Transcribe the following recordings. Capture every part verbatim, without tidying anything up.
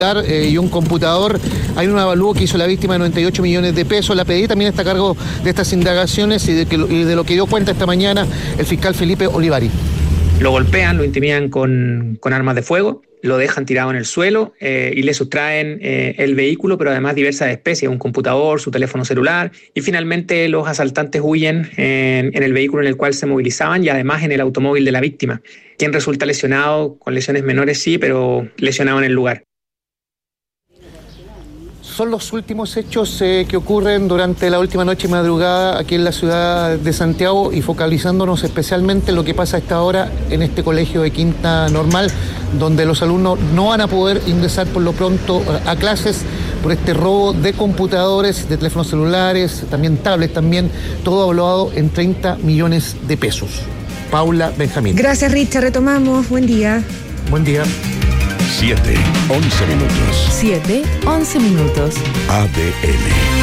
Eh, y un computador. Hay un avalúo que hizo la víctima de noventa y ocho millones de pesos. La P D I también está a cargo de estas indagaciones y de, que, y de lo que dio cuenta esta mañana el fiscal Felipe Olivari. Lo golpean, lo intimidan con, con armas de fuego, lo dejan tirado en el suelo eh, y le sustraen eh, el vehículo, pero además diversas especies, un computador, su teléfono celular, y finalmente los asaltantes huyen en, en el vehículo en el cual se movilizaban y además en el automóvil de la víctima, quien resulta lesionado, con lesiones menores sí, pero lesionado en el lugar. Son los últimos hechos eh, que ocurren durante la última noche y madrugada aquí en la ciudad de Santiago y focalizándonos especialmente en lo que pasa a esta hora en este colegio de Quinta Normal, donde los alumnos no van a poder ingresar por lo pronto a clases por este robo de computadores, de teléfonos celulares, también tablets, también todo evaluado en treinta millones de pesos. Paula Benjamín. Gracias, Richard. Retomamos. Buen día. Buen día. siete, once minutos. siete, once minutos. A D N.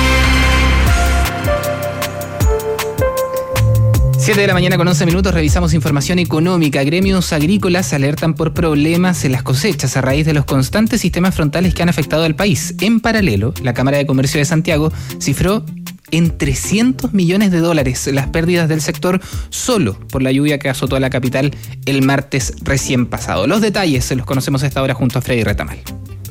siete de la mañana con once minutos, revisamos información económica. Gremios agrícolas alertan por problemas en las cosechas a raíz de los constantes sistemas frontales que han afectado al país. En paralelo, la Cámara de Comercio de Santiago cifró en trescientos millones de dólares las pérdidas del sector solo por la lluvia que azotó a la capital el martes recién pasado. Los detalles se los conocemos a esta hora junto a Freddy Retamal.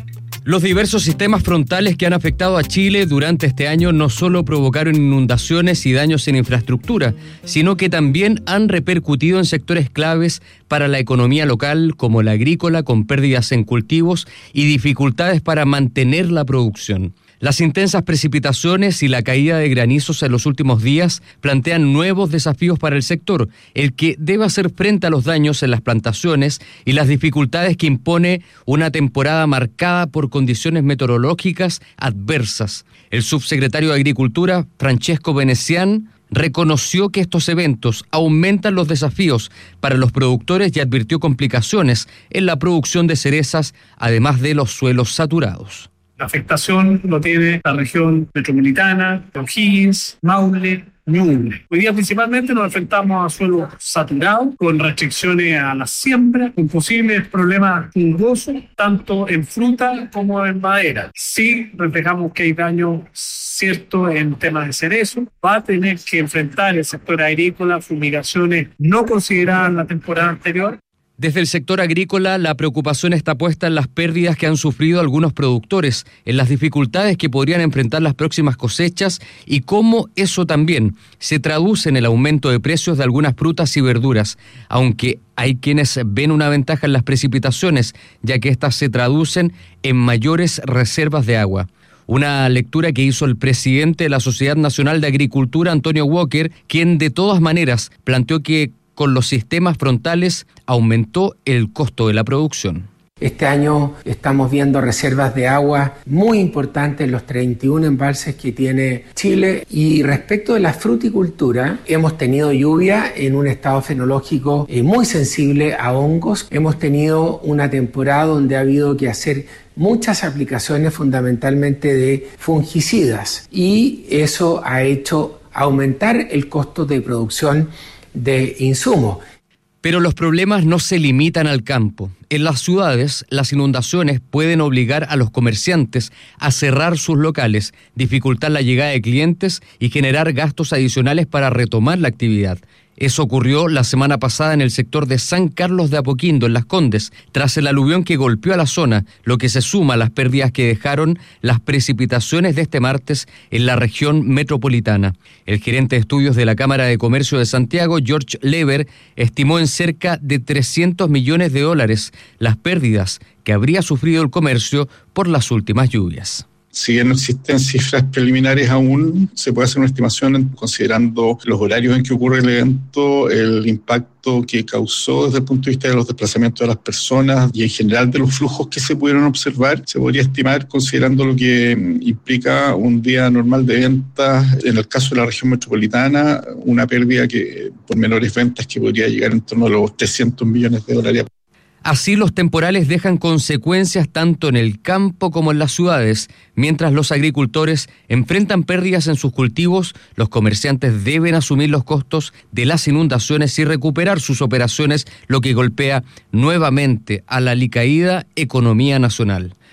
Los diversos sistemas frontales que han afectado a Chile durante este año no solo provocaron inundaciones y daños en infraestructura, sino que también han repercutido en sectores claves para la economía local, como la agrícola, con pérdidas en cultivos y dificultades para mantener la producción. Las intensas precipitaciones y la caída de granizos en los últimos días plantean nuevos desafíos para el sector, el que debe hacer frente a los daños en las plantaciones y las dificultades que impone una temporada marcada por condiciones meteorológicas adversas. El subsecretario de Agricultura, Francesco Venecián, reconoció que estos eventos aumentan los desafíos para los productores y advirtió complicaciones en la producción de cerezas, además de los suelos saturados. La afectación lo tiene la región metropolitana, O'Higgins, Maule, Ñuble. Hoy día principalmente nos enfrentamos a suelos saturados, con restricciones a la siembra, con posibles problemas fungosos, tanto en fruta como en madera. Sí reflejamos que hay daño cierto en temas de cerezo. Va a tener que enfrentar el sector agrícola fumigaciones no consideradas en la temporada anterior. Desde el sector agrícola, la preocupación está puesta en las pérdidas que han sufrido algunos productores, en las dificultades que podrían enfrentar las próximas cosechas y cómo eso también se traduce en el aumento de precios de algunas frutas y verduras, aunque hay quienes ven una ventaja en las precipitaciones, ya que estas se traducen en mayores reservas de agua. Una lectura que hizo el presidente de la Sociedad Nacional de Agricultura, Antonio Walker, quien de todas maneras planteó que con los sistemas frontales aumentó el costo de la producción. Este año estamos viendo reservas de agua muy importantes en los treinta y uno embalses que tiene Chile. Y respecto de la fruticultura, hemos tenido lluvia en un estado fenológico muy sensible a hongos. Hemos tenido una temporada donde ha habido que hacer muchas aplicaciones fundamentalmente de fungicidas y eso ha hecho aumentar el costo de producción de insumos. Pero los problemas no se limitan al campo. En las ciudades, las inundaciones pueden obligar a los comerciantes a cerrar sus locales, dificultar la llegada de clientes y generar gastos adicionales para retomar la actividad. Eso ocurrió la semana pasada en el sector de San Carlos de Apoquindo, en Las Condes, tras el aluvión que golpeó a la zona, lo que se suma a las pérdidas que dejaron las precipitaciones de este martes en la región metropolitana. El gerente de estudios de la Cámara de Comercio de Santiago, George Lever, estimó en cerca de trescientos millones de dólares las pérdidas que habría sufrido el comercio por las últimas lluvias. Si bien no existen cifras preliminares aún, se puede hacer una estimación considerando los horarios en que ocurre el evento, el impacto que causó desde el punto de vista de los desplazamientos de las personas y en general de los flujos que se pudieron observar. Se podría estimar, considerando lo que implica un día normal de ventas, en el caso de la región metropolitana, una pérdida que por menores ventas que podría llegar en torno a los trescientos millones de dólares. Así, los temporales dejan consecuencias tanto en el campo como en las ciudades. Mientras los agricultores enfrentan pérdidas en sus cultivos, los comerciantes deben asumir los costos de las inundaciones y recuperar sus operaciones, lo que golpea nuevamente a la alicaída economía nacional.